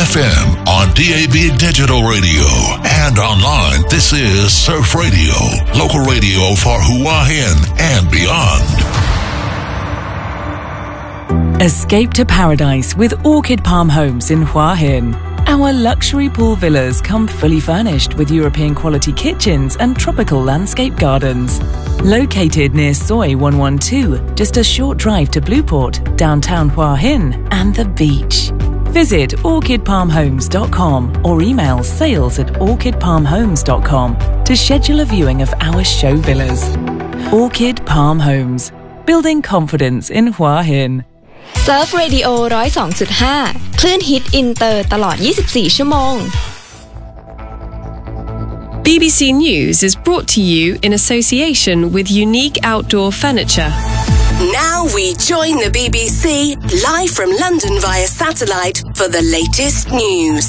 FM, on DAB Digital Radio, and online. This is Surf Radio, local radio for Hua Hin and beyond. Escape to paradise with Orchid Palm Homes in Hua Hin. Our luxury pool villas come fully furnished with European quality kitchens and tropical landscape gardens. Located near Soi 112, just a short drive to Blueport, downtown Hua Hin, and the beach. Visit orchidpalmhomes.com or email sales@orchidpalmhomes.com to schedule a viewing of our show villas. Orchid Palm Homes, building confidence in Hua Hin. Surf Radio 102.5 คลื่นฮิตอินเตอร์ตลอด24ชั่วโมง BBC News is brought to you in association with Unique Outdoor Furniture. Now we join the BBC live from London via satellite for the latest news.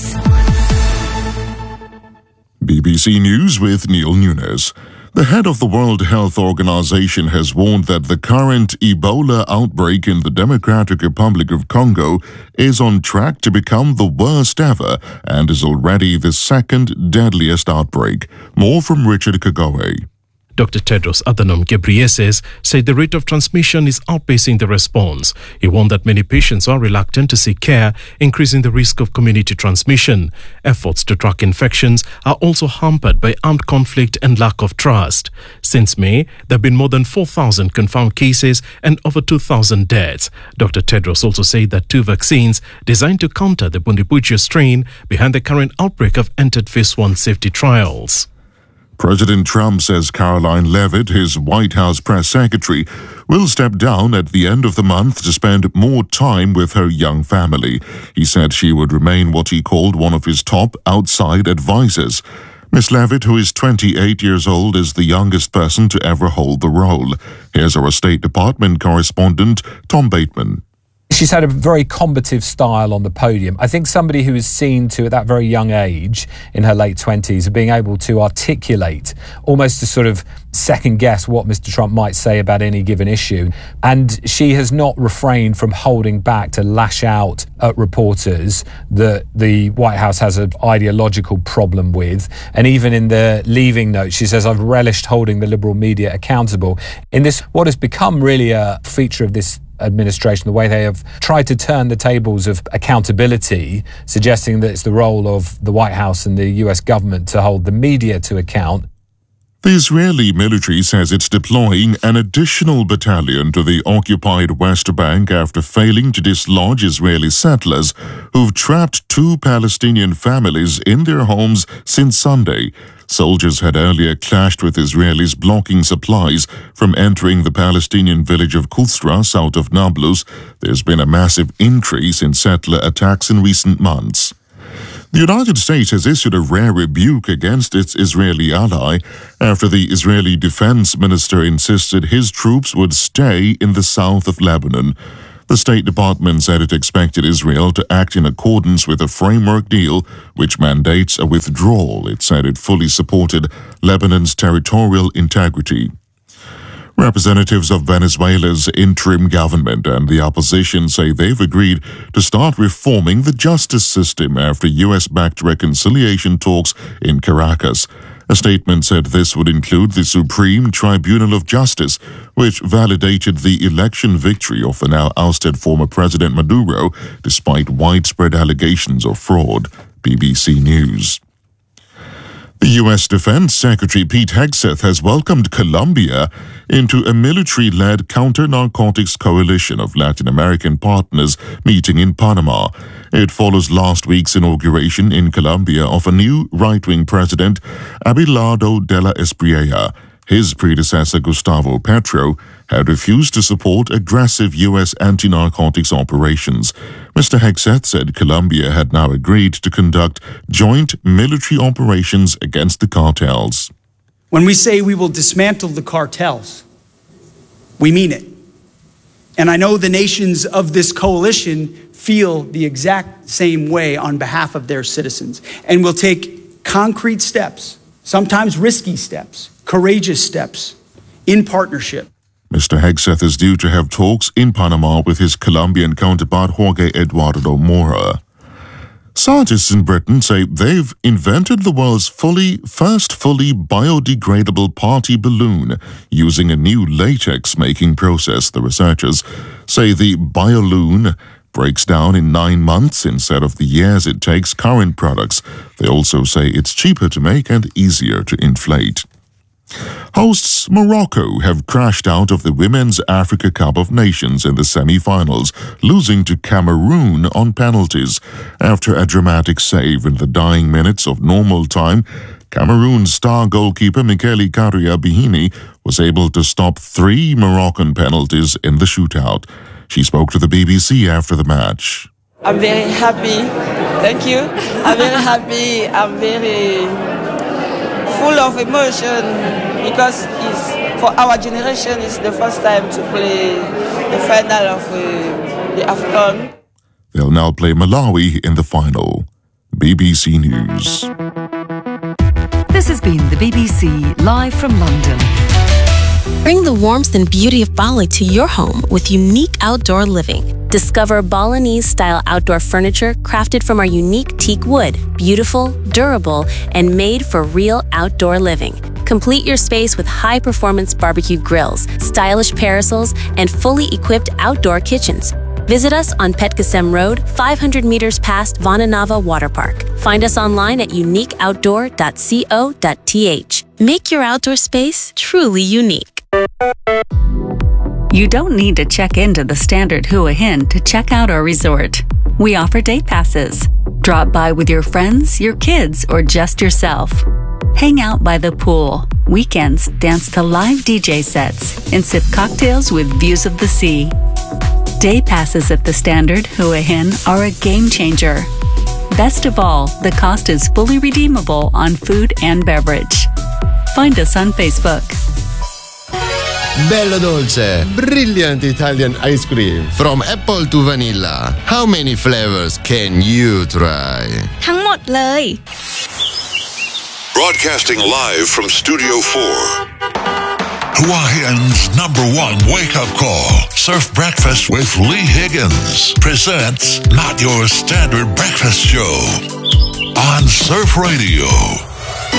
BBC News with Neil Nunes. The head of the World Health Organization has warned that the current Ebola outbreak in the Democratic Republic of Congo is on track to become the worst ever and is already the second deadliest outbreak. More from Richard Kagoe. Dr. Tedros Adhanom Ghebreyesus said the rate of transmission is outpacing the response. He warned that many patients are reluctant to seek care, increasing the risk of community transmission. Efforts to track infections are also hampered by armed conflict and lack of trust. Since May, there have been more than 4,000 confirmed cases and over 2,000 deaths. Dr. Tedros also said that 2 vaccines designed to counter the Bundibugyo strain behind the current outbreak have entered phase 1 safety trials. President Trump says Caroline Leavitt, his White House press secretary, will step down at the end of the month to spend more time with her young family. He said she would remain what he called one of his top outside advisors. Miss Leavitt, who is 28 years old, is the youngest person to ever hold the role. Here's our State Department correspondent, Tom Bateman. She's had a very combative style on the podium. I think somebody who is seen to, at that very young age, in her late 20s, of being able to articulate, almost to sort of second guess what Mr. Trump might say about any given issue. And she has not refrained from holding back to lash out at reporters that the White House has an ideological problem with. And even in the leaving note, she says, "I've relished holding the liberal media accountable." In this, what has become really a feature of this administration, the way they have tried to turn the tables of accountability, suggesting that it's the role of the White House and the US government to hold the media to account. The Israeli military says it's deploying an additional battalion to the occupied West Bank after failing to dislodge Israeli settlers who've trapped 2 Palestinian families in their homes since Sunday. Soldiers had earlier clashed with Israelis blocking supplies from entering the Palestinian village of Kusra south of Nablus. There's been a massive increase in settler attacks in recent months. The United States has issued a rare rebuke against its Israeli ally after the Israeli defense minister insisted his troops would stay in the south of Lebanon. The State Department said it expected Israel to act in accordance with a framework deal which mandates a withdrawal. It said it fully supported Lebanon's territorial integrity. Representatives of Venezuela's interim government and the opposition say they've agreed to start reforming the justice system after US-backed reconciliation talks in Caracas. A statement said this would include the Supreme Tribunal of Justice, which validated the election victory of the now ousted former President Maduro despite widespread allegations of fraud. BBC News. The U.S. Defense Secretary Pete Hegseth has welcomed Colombia into a military-led counter-narcotics coalition of Latin American partners meeting in Panama. It follows last week's inauguration in Colombia of a new right-wing president, Abelardo de la Espriella. His predecessor, Gustavo Petro, had refused to support aggressive U.S. anti-narcotics operations. Mr. Hegseth said Colombia had now agreed to conduct joint military operations against the cartels. When we say we will dismantle the cartels, we mean it. And I know the nations of this coalition feel the exact same way on behalf of their citizens and will take concrete steps, sometimes risky steps, courageous steps, in partnership. Mr. Hegseth is due to have talks in Panama with his Colombian counterpart Jorge Eduardo Mora. Scientists in Britain say they've invented the world's first fully biodegradable party balloon using a new latex-making process. The researchers say the Bioloon breaks down in 9 months instead of the years it takes current products. They also say it's cheaper to make and easier to inflate. Hosts Morocco have crashed out of the Women's Africa Cup of Nations in the semi-finals, losing to Cameroon on penalties. After a dramatic save in the dying minutes of normal time, Cameroon's star goalkeeper Michele Karia-Bihini was able to stop 3 Moroccan penalties in the shootout. She spoke to the BBC after the match. I'm very happy. Thank you. I'm very happy. I'm very full of emotion because for our generation it's the first time to play the final of the AFCON. They'll now play Malawi in the final. BBC News. This has been the BBC live from London. Bring the warmth and beauty of Bali to your home with unique outdoor living. Discover Balinese-style outdoor furniture crafted from our unique teak wood, beautiful, durable, and made for real outdoor living. Complete your space with high-performance barbecue grills, stylish parasols, and fully equipped outdoor kitchens. Visit us on Petgasem Road, 500 meters past Vananava Water Park. Find us online at uniqueoutdoor.co.th. Make your outdoor space truly unique. You don't need to check into the Standard Hua Hin to check out our resort. We offer day passes. Drop by with your friends, your kids, or just yourself. Hang out by the pool. Weekends, dance to live DJ sets and sip cocktails with views of the sea. Day passes at the Standard Hua Hin are a game changer. Best of all, the cost is fully redeemable on food and beverage. Find us on Facebook. Bello Dolce, brilliant Italian ice cream. From apple to vanilla. How many flavors can you try? ทั้งหมดเลย Broadcasting live from Studio 4. Hawaiian's #1 wake-up call. Surf Breakfast with Lee Higgins presents Not Your Standard Breakfast Show on Surf Radio.